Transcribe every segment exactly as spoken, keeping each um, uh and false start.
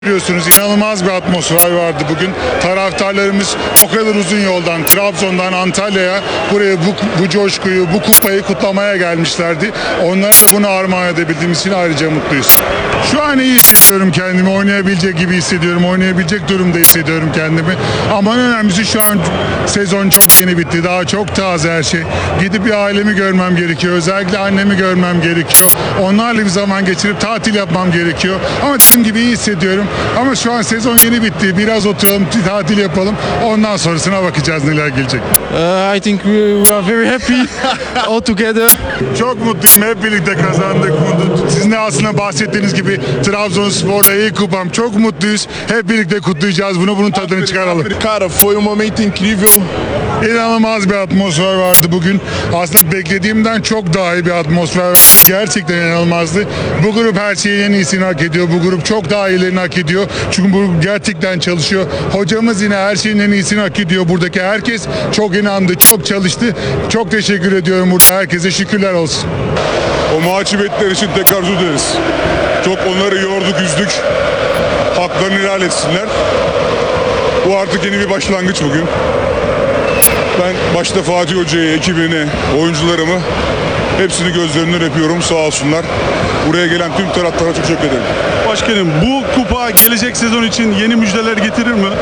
Biliyorsunuz inanılmaz bir atmosfer vardı bugün. Taraftarlarımız o kadar uzun yoldan, Trabzon'dan Antalya'ya buraya bu, bu coşkuyu, bu kupayı kutlamaya gelmişlerdi. Onlara da bunu armağan edebildiğimiz için ayrıca mutluyuz. Şu an iyi hissediyorum kendimi, oynayabilecek gibi hissediyorum, oynayabilecek durumda hissediyorum kendimi. Ama en önemlisi şu an sezon çok yeni bitti, daha çok taze her şey. Gidip bir ailemi görmem gerekiyor, özellikle annemi görmem gerekiyor. Onlarla bir zaman geçirip tatil yapmam gerekiyor. Ama dediğim gibi iyi hissediyorum. Ama şu an sezon yeni bitti. Biraz oturalım, tatil yapalım. Ondan sonrasına bakacağız neler gelecek. Uh, I think we, we are very happy all together. Çok mutluyum. Hep birlikte kazandık. Sizin de aslında bahsettiğiniz gibi Trabzonspor'la iyi kupam. Çok mutluyuz. Hep birlikte kutlayacağız bunu. Bunun tadını çıkaralım. Cara, foi um momento incrível. İnanılmaz bir atmosfer vardı bugün. Aslında beklediğimden çok daha iyi bir atmosfer vardı. Gerçekten inanılmazdı. Bu grup her şeyin en iyisini hak ediyor. Bu grup çok daha iyilerini hak ediyor. Çünkü bu grup gerçekten çalışıyor. Hocamız yine her şeyin en iyisini hak ediyor. Buradaki herkes çok inandı, çok çalıştı. Çok teşekkür ediyorum burada herkese. Şükürler olsun. O muhacibetler için tekrar özür dileriz. Çok onları yorduk, üzdük. Haklarını helal etsinler. Bu artık yeni bir başlangıç bugün. Ben başta Fatih Hoca'yı, ekibini, oyuncularımı hepsini gözlerinden öpüyorum. Sağ olsunlar. Buraya gelen tüm taraftara çok teşekkür ederim. Başkanım, bu kupa gelecek sezon için yeni müjdeler getirir mi?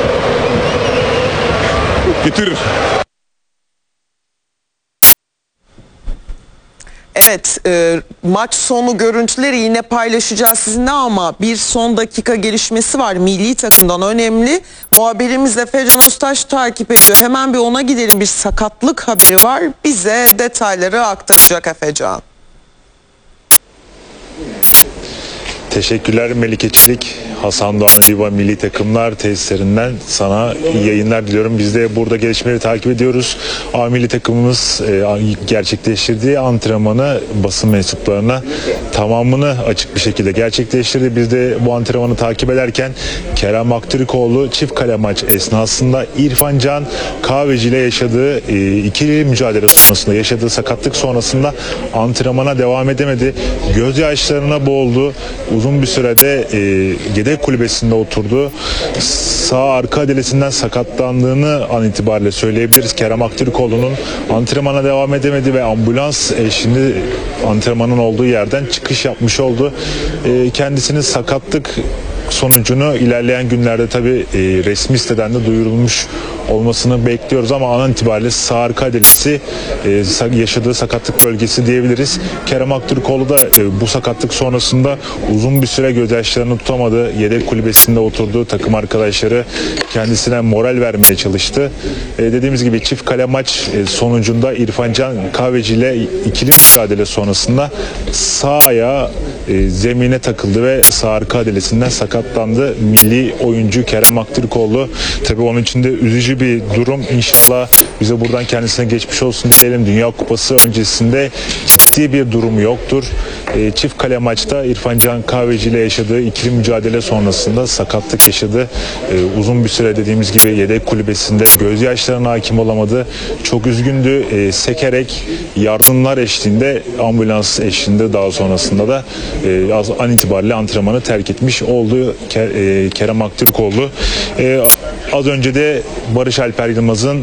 Getirir. Evet, e, maç sonu görüntüleri yine paylaşacağız sizinle ama bir son dakika gelişmesi var. Milli takımdan önemli. Muhabirimiz Efecan Öztaş takip ediyor. Hemen bir ona gidelim. Bir sakatlık haberi var. Bize detayları aktaracak Efecan. Teşekkürler Melike Çelik. Hasan Doğan Liva Milli Takımlar tesislerinden sana iyi yayınlar diliyorum. Biz de burada gelişmeleri takip ediyoruz. A Milli Takımımız e, gerçekleştirdiği antrenmanı basın mensuplarına tamamını açık bir şekilde gerçekleştirdi. Biz de bu antrenmanı takip ederken Kerem Aktürkoğlu çift kale maç esnasında İrfan Can Kahveci ile yaşadığı e, ikili mücadele sonrasında yaşadığı sakatlık sonrasında antrenmana devam edemedi. Gözyaşlarına boğuldu. Uzun bir sürede e, yedek kulübesinde oturdu. Sağ arka adelesinden sakatlandığını an itibariyle söyleyebiliriz. Kerem Aktürkoğlu'nun antrenmana devam edemedi ve ambulans eşliğinde antrenmanın olduğu yerden çıkış yapmış oldu. E, kendisinin sakatlık sonucunu ilerleyen günlerde tabii e, resmi siteden de duyurulmuş olmasını bekliyoruz ama an itibariyle sağ arka adelesi e, yaşadığı sakatlık bölgesi diyebiliriz. Kerem Aktürkoğlu da e, bu sakatlık sonrasında uzun bir süre gözyaşlarını tutamadı. Yedek kulübesinde oturduğu takım arkadaşları kendisine moral vermeye çalıştı. E, dediğimiz gibi çift kale maç e, sonucunda İrfan Can Kahveci ile ikili mücadele sonrasında sağ ayağı e, zemine takıldı ve sağ arka adelesinden sakatlandı. Milli oyuncu Kerem Aktürkoğlu. Tabii onun için de üzücü bir durum. İnşallah bize buradan kendisine geçmiş olsun diyelim. Dünya Kupası öncesinde ciddi bir durum yoktur. E, çift kale maçta İrfan Can Kahveci ile yaşadığı ikili mücadele sonrasında sakatlık yaşadı. E, uzun bir süre dediğimiz gibi yedek kulübesinde gözyaşlarına hakim olamadı. Çok üzgündü. E, sekerek yardımlar eşliğinde, ambulans eşliğinde daha sonrasında da e, an itibariyle antrenmanı terk etmiş oldu Kerem Aktürkoğlu. E, az önce de Barış Alper Yılmaz'ın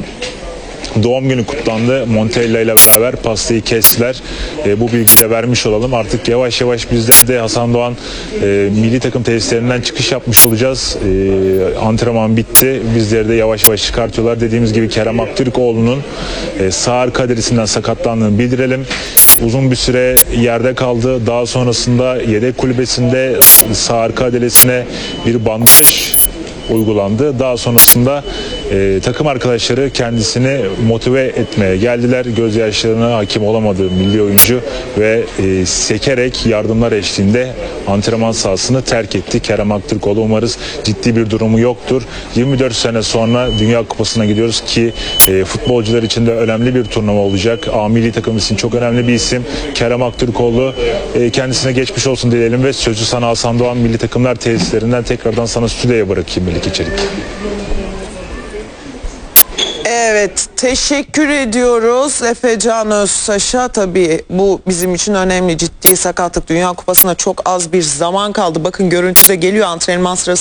doğum günü kutlandı. Montella ile beraber pastayı kestiler. E, bu bilgiyi de vermiş olalım. Artık yavaş yavaş bizler de Hasan Doğan e, milli takım tesislerinden çıkış yapmış olacağız. E, antrenman bitti. Bizleri de yavaş yavaş çıkartıyorlar. Dediğimiz gibi Kerem Aktürkoğlu'nun e, sağ arka adelesinden sakatlandığını bildirelim. Uzun bir süre yerde kaldı. Daha sonrasında yedek kulübesinde sağ arka adelesine bir bandaj uygulandı. Daha sonrasında e, takım arkadaşları kendisini motive etmeye geldiler. Gözyaşlarına hakim olamadığı milli oyuncu ve e, sekerek yardımlar eşliğinde antrenman sahasını terk etti. Kerem Aktürkoğlu, umarız ciddi bir durumu yoktur. yirmi dört sene sonra Dünya Kupası'na gidiyoruz ki e, futbolcular için de önemli bir turnuva olacak. A milli takım için çok önemli bir isim. Kerem Aktürkoğlu, e, kendisine geçmiş olsun diyelim ve sözü sana Hasan Doğan Milli Takımlar tesislerinden tekrardan sana stüdyoya bırakayım Melike Çelik. Evet, teşekkür ediyoruz Efecan Öztaş'a. Tabii bu bizim için önemli, ciddi sakatlık. Dünya Kupası'na çok az bir zaman kaldı. Bakın görüntüde geliyor, antrenman sırası